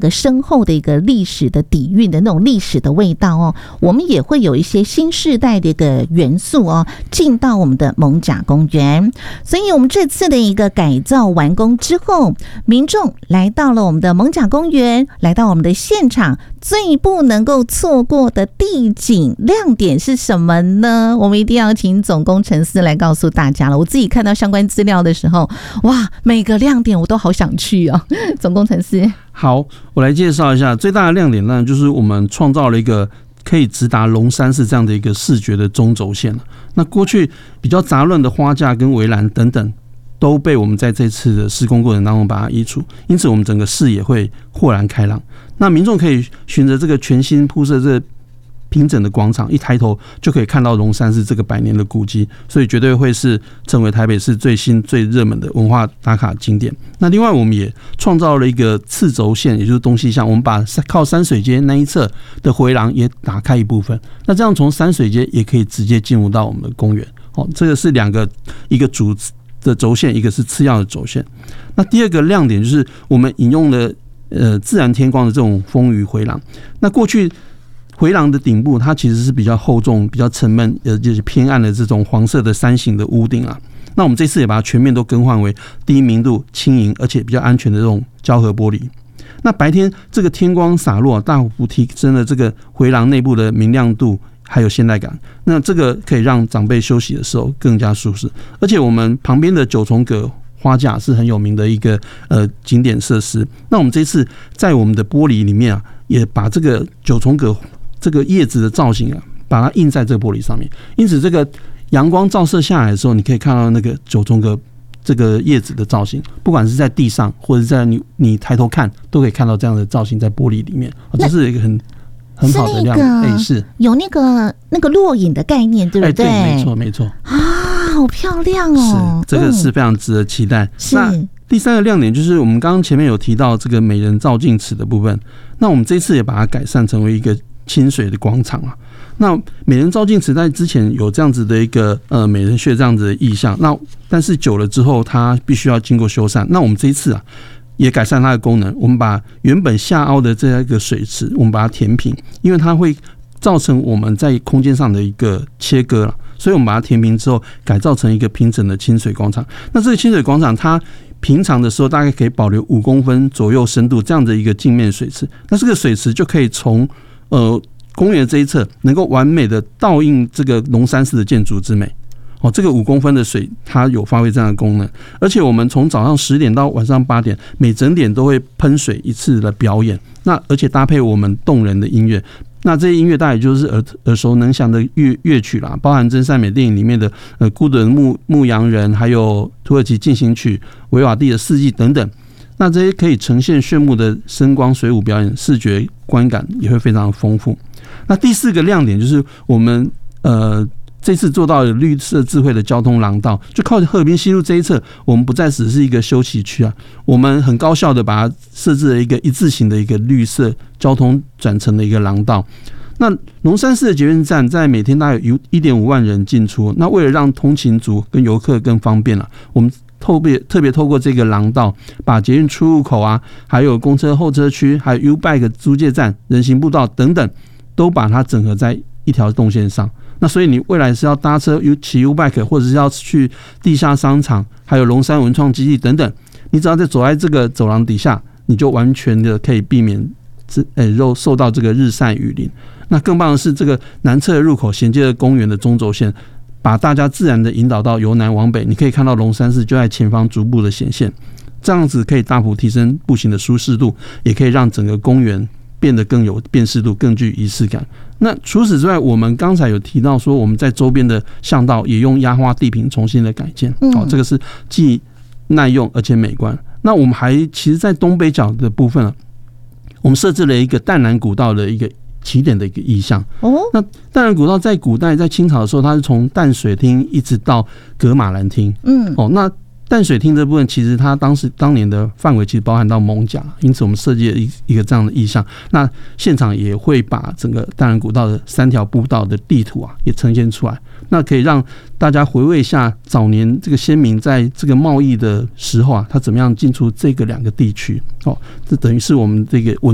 个深厚的一个历史的底蕴的那种历史的味道哦，我们也会有一些新世代的一个元素哦，进到我们的艋舺公园。所以我们这次的一个改造完工之后，民众来到了我们的艋舺公园，来到我们的现场，最不能够错过的地景亮点是什么呢？我们一定要请总工程师来告诉大家了。我自己看到相关资料的时候，哇，每个亮点我都好想去哦。总工程师， 好，我来介绍一下最大的亮点呢，就是我们创造了一个可以直达龙山寺这样的一个视觉的中轴线。那过去比较杂乱的花架跟围栏等等，都被我们在这次的施工过程当中把它移除，因此我们整个视野会豁然开朗。那民众可以循着这个全新铺设这个平整的广场，一抬头就可以看到龙山寺这个100年的古迹，所以绝对会是成为台北市最新最热门的文化打卡景点。那另外我们也创造了一个次轴线，也就是东西向，我们把靠山水街那一侧的回廊也打开一部分，那这样从山水街也可以直接进入到我们的公园。这个是两个，一个主的轴线，一个是次要的轴线。那第二个亮点就是我们引用了自然天光的这种丰腴回廊。那过去回廊的顶部它其实是比较厚重、比较沉闷，就是偏暗的这种黄色的山形的屋顶啊。那我们这次也把它全面都更换为低明度、轻盈而且比较安全的这种胶合玻璃。那白天这个天光洒落，大幅提升了这个回廊内部的明亮度还有现代感，那这个可以让长辈休息的时候更加舒适。而且我们旁边的九重葛花架是很有名的一个景点设施，那我们这次在我们的玻璃里面啊，也把这个九重葛这个叶子的造型啊，把它印在这个玻璃上面，因此这个阳光照射下来的时候，你可以看到那个九重葛这个叶子的造型，不管是在地上或者是在你抬头看，都可以看到这样的造型在玻璃里面，这是一个很好的亮点。是有那个落影的概念，对不对？ 对，没错啊， 好漂亮哦！ 是，这个是非常值得期待。那第三个亮点就是我们刚刚前面有提到这个美人照镜池的部分，那我们这次也把它改善成为一个清水的广场啊。那美人照镜池在之前有这样子的一个美人穴这样子的意象，那但是久了之后它必须要经过修缮。那我们这一次啊也改善它的功能，我们把原本下凹的这个水池我们把它填平，因为它会造成我们在空间上的一个切割了，所以我们把它填平之后改造成一个平整的清水广场。那这个清水广场它平常的时候大概可以保留5公分左右深度这样的一个镜面水池，那这个水池就可以从公园这一侧能够完美的倒映这个龙山寺的建筑之美。这个5公分的水它有发挥这样的功能，而且我们从早上10点到晚上8点每整点都会喷水一次的表演，那而且搭配我们动人的音乐，那这些音乐大概就是耳熟能详的乐曲啦，包含真善美电影里面的孤独的牧羊人，还有土耳其进行曲、维瓦蒂的四季等等。那这些可以呈现炫目的声光水舞表演，视觉观感也会非常丰富。那第4个亮点就是我们这次做到了绿色智慧的交通廊道，就靠河滨西路这一侧，我们不再只是一个休息区啊，我们很高效的把它设置了一个一字形的一个绿色交通转乘的一个廊道。那龙山寺的捷运站在每天大概有 1.5 万人进出，那为了让通勤族跟游客更方便啊，我们特别透过这个廊道，把捷运出入口啊，还有公车候车区，还有 U-Bike 租借站、人行步道等等，都把它整合在一条动线上。那所以你未来是要搭车骑 U-Bike， 或者是要去地下商场，还有龙山文创基地等等，你只要走在这个走廊底下，你就完全的可以避免受到这个日晒雨淋。那更棒的是，这个南侧的入口衔接了公园的中轴线，把大家自然的引导到由南往北，你可以看到龙山寺就在前方逐步的显现，这样子可以大幅提升步行的舒适度，也可以让整个公园变得更有辨识度，更具仪式感。那除此之外，我们刚才有提到说，我们在周边的巷道也用压花地坪重新的改建，这个是既耐用而且美观。那我们其实在东北角的部分我们设置了一个淡蓝古道的一个起点的一个意象。那淡蓝古道在古代在清朝的时候，它是从淡水厅一直到噶玛兰厅。那淡水厅这部分其实它当年的范围其实包含到艋舺，因此我们设计了一个这样的意象。那现场也会把整个淡蓝古道的3条步道的地图也呈现出来，那可以让大家回味一下早年这个先民在这个贸易的时候他怎么样进出这个2个地区。这等于是我们这个